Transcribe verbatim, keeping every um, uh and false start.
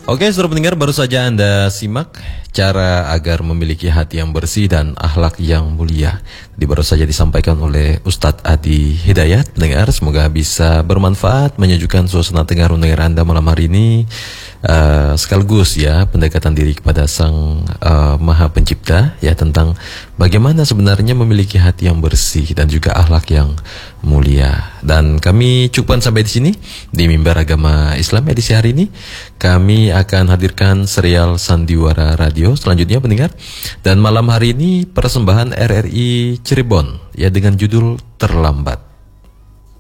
Oke, saudara pendengar, baru saja Anda simak cara agar memiliki hati yang bersih dan akhlak yang mulia. Di baru saja disampaikan oleh Ustadz Adi Hidayat. Pendengar, semoga bisa bermanfaat, menyejukkan suasana tengah dengar Anda malam hari ini. Uh, sekaligus ya pendekatan diri kepada Sang uh, Maha Pencipta, ya, tentang bagaimana sebenarnya memiliki hati yang bersih dan juga akhlak yang mulia. Dan kami cukupkan sampai di sini di Mimbar Agama Islam edisi hari ini. Kami akan hadirkan serial Sandiwara Radio selanjutnya, pendengar. Dan malam hari ini persembahan R R I Cirebon, ya, dengan judul Terlambat.